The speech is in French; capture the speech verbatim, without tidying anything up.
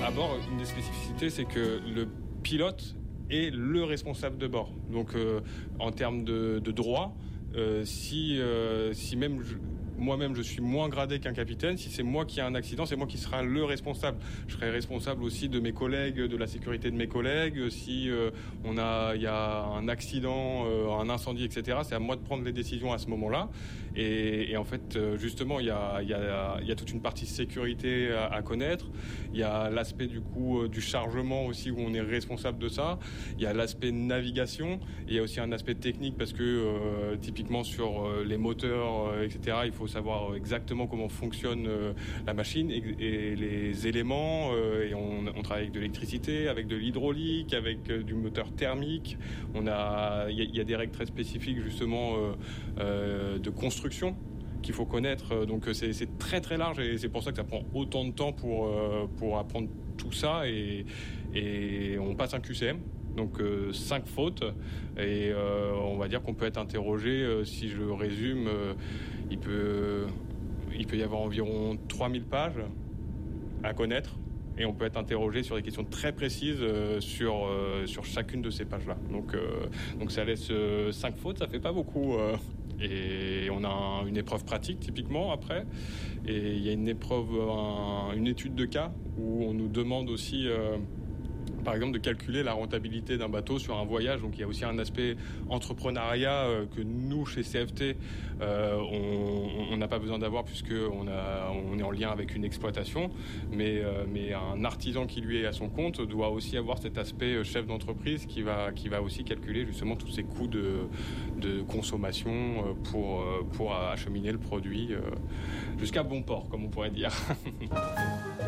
à bord, une des spécificités, c'est que le pilote est le responsable de bord. Donc, euh, en termes de, de droit, euh, si, euh, si même je, moi-même je suis moins gradé qu'un capitaine, si c'est moi qui ai un accident, c'est moi qui sera le responsable. Je serai responsable aussi de mes collègues, de la sécurité de mes collègues. Si euh, on a, il y a un accident, euh, un incendie, et cetera, c'est à moi de prendre les décisions à ce moment-là. Et, et en fait, justement, il y a, il y a, il y a toute une partie sécurité à, à connaître. Il y a l'aspect du coup du chargement aussi où on est responsable de ça. Il y a l'aspect navigation. Et il y a aussi un aspect technique parce que euh, typiquement sur euh, les moteurs, euh, et cetera, il faut savoir exactement comment fonctionne euh, la machine et, et les éléments. Euh, et on, on travaille avec de l'électricité, avec de l'hydraulique, avec euh, du moteur thermique. On a, il y a, il y a des règles très spécifiques justement euh, euh, de construction qu'il faut connaître. Donc c'est, c'est très très large et c'est pour ça que ça prend autant de temps pour euh, pour apprendre tout ça et et on passe un Q C M. Donc euh, cinq fautes et euh, on va dire qu'on peut être interrogé, euh, si je résume, euh, il peut il peut y avoir environ trois mille pages à connaître et on peut être interrogé sur des questions très précises euh, sur euh, sur chacune de ces pages-là. Donc euh, donc ça laisse euh, cinq fautes, ça fait pas beaucoup. Euh, et on a un, une épreuve pratique typiquement après et il y a une épreuve, un, une étude de cas où on nous demande aussi euh, par exemple de calculer la rentabilité d'un bateau sur un voyage. Donc il y a aussi un aspect entrepreneuriat euh, que nous chez C F T euh, on n'a pas besoin d'avoir puisque on, a, on est en lien avec une exploitation, mais, euh, mais un artisan qui lui est à son compte doit aussi avoir cet aspect chef d'entreprise qui va, qui va aussi calculer justement tous ses coûts de, de consommation pour, pour acheminer le produit jusqu'à bon port, comme on pourrait dire.